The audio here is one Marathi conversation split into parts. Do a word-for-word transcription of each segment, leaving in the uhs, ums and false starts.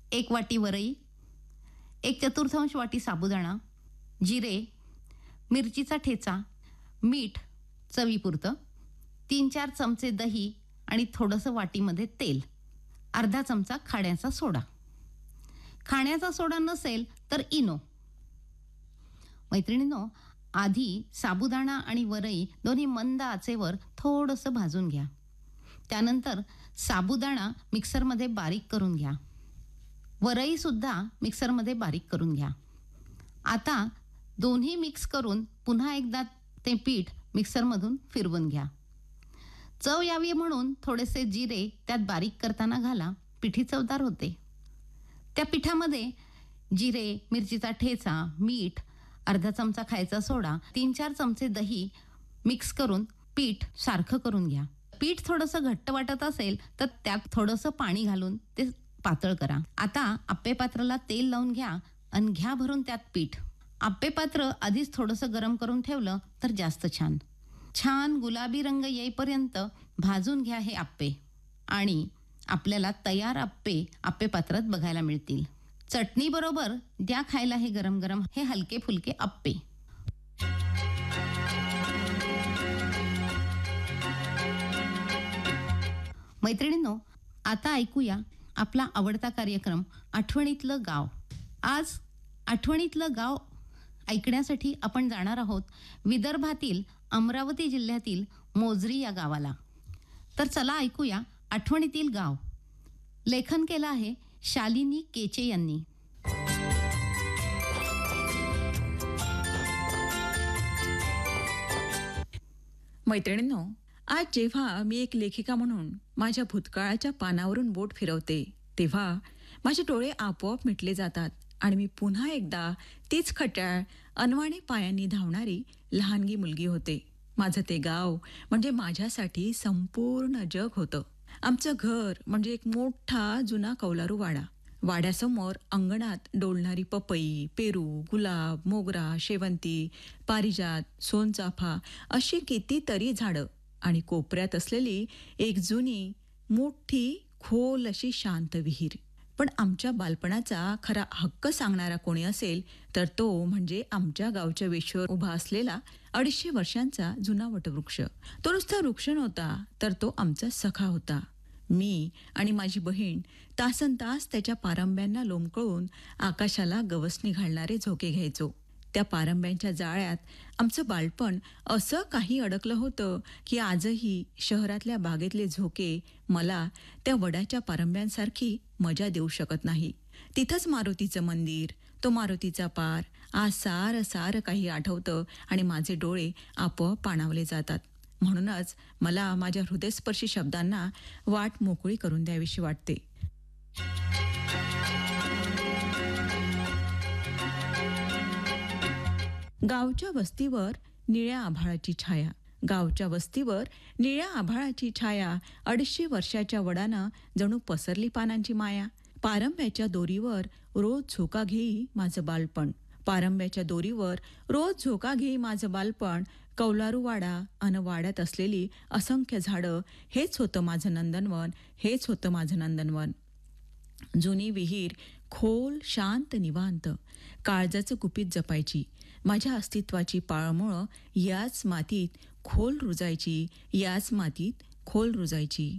एक वाटी वरई, एक चतुर्थांश वाटी साबुदाणा, जिरे, मिरचीचा ठेचा, मीठ चवीपुरतं, तीन चार चमचे दही आणि थोडंसं वाटीमध्ये तेल, अर्धा चमचा खाण्याचा सोडा. खाण्याचा सोडा नसेल तर इनो. मैत्रिणींनो, आधी साबुदाणा आणि वरई दोन्ही मंद आचेवर थोडंसं भाजून घ्या. त्यानंतर साबुदाणा मिक्सरमध्ये बारीक करून घ्या. वरईसुद्धा मिक्सरमध्ये बारीक करून घ्या. आता दोन्ही मिक्स करून पुन्हा एकदा ते पीठ मिक्सरमधून फिरवून घ्या. चव यावी म्हणून थोडेसे जिरे त्यात बारीक करताना घाला. पिठी चवदार होते. त्या पिठामध्ये जिरे, मिरचीचा ठेचा, मीठ, अर्धा चमचा खायचा सोडा, तीन चार चमचे दही मिक्स करून पीठ सारखं करून घ्या. पीठ थोडंसं घट्ट वाटत असेल तर त्यात थोडंसं पाणी घालून ते पातळ करा. आता आप्पे पात्राला तेल लावून घ्या आणि घ्या भरून त्यात पीठ. आप्पे पात्र आधीच थोडंसं गरम करून ठेवलं तर जास्त छान. छान गुलाबी रंग येईपर्यंत भाजून घ्या हे आप्पे आणि आपल्याला तयार आप्पे आप्पे पात्रात बघायला मिळतील. चटणी बरोबर द्या खायला हे गरम गरम हे हलके फुलके आप्पे. मैत्रिणींनो, आता ऐकूया आपला आवडता कार्यक्रम आठवणीतलं गाव. आज आठवणीतलं गाव ऐकण्यासाठी आपण जाणार आहोत विदर्भातील अमरावती जिल्ह्यातील मोझरी या गावाला. तर चला ऐकूया आठवणीतील गाव. लेखन केलं आहे शालिनी केचे यांनी. मैत्रिणींनो, आज जेव्हा मी एक लेखिका म्हणून माझ्या भूतकाळाच्या पानावरून बोट फिरवते तेव्हा माझे डोळे आपोआप मिटले जातात आणि मी पुन्हा एकदा तीच खट्याळ अनवाणी पायांनी धावणारी लहानगी मुलगी होते. माझं ते गाव म्हणजे माझ्यासाठी संपूर्ण जग होतं. आमचं घर म्हणजे एक मोठा जुना कौलारू वाडा. वाड्यासमोर अंगणात डोलणारी पपई, पेरू, गुलाब, मोगरा, शेवंती, पारिजात, सोनचाफा अशी कितीतरी झाडं आणि कोपऱ्यात असलेली एक जुनी मोठी खोल अशी शांत विहीर. पण आमच्या बालपणाचा खरा हक्क सांगणारा कोणी असेल तर तो म्हणजे आमच्या गावच्या वेशीवर उभा असलेला अडीचशे वर्षांचा जुना वटवृक्ष. तो नुसता वृक्ष नव्हता तर तो आमचा सखा होता. मी आणि माझी बहीण तासन तास त्याच्या पारंब्यांना लोंबकळून आकाशाला गवसणी घालणारे झोके घ्यायचो. त्या पारंब्यांच्या जाळ्यात आमचं बालपण असं काही अडकलं होतं की आजही शहरातल्या बागेतले झोके मला त्या वडाच्या पारंब्यांसारखी मजा देऊ शकत नाही. तिथंच मारुतीचं मंदिर, तो मारुतीचा पार, आज सारं सारं काही आठवतं आणि माझे डोळे आपोआप पाणावले जातात. म्हणूनच मला माझ्या हृदयस्पर्शी शब्दांना वाट मोकळी करून द्यावीशी वाटते. गावच्या वस्तीवर निळ्या आभाळाची छाया. गावच्या वस्तीवर निळ्या आभाळाची छाया. अडीचशे वर्षाच्या वडानं जणू पसरली पानांची माया. पारंब्याच्या दोरीवर रोज झोका घेई माझं बालपण. पारंब्याच्या दोरीवर रोज झोका घेई माझं बालपण. कौलारू वाडा अन वाड्यात असलेली असंख्य झाडं, हेच होतं माझं नंदनवन, हेच होतं माझं नंदनवन. जुनी विहीर खोल, शांत, निवांत. काळजाचं गुपित जपायची. माझ्या अस्तित्वाची पाळमुळं याच मातीत खोल रुजायची, याच मातीत खोल रुजायची.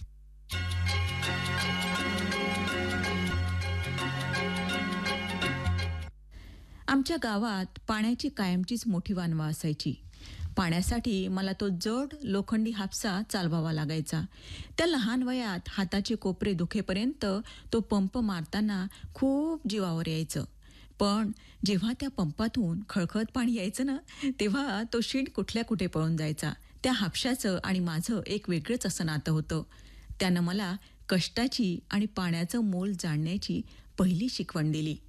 आमच्या गावात पाण्याची कायमचीच मोठी वानवा असायची. पाण्यासाठी मला तो जड लोखंडी हापसा चालवावा लागायचा. त्या लहान वयात हाताचे कोपरे दुखेपर्यंत तो पंप मारताना खूप जीवावर यायचं. पण जेव्हा त्या पंपातून खळखळत पाणी यायचं ना, तेव्हा तो शिंड कुठल्या कुठे पळून जायचा. त्या हापशाचं आणि माझं एक वेगळंच असं नातं होतं. त्यानं मला कष्टाची आणि पाण्याचं मोल जाणण्याची पहिली शिकवण दिली.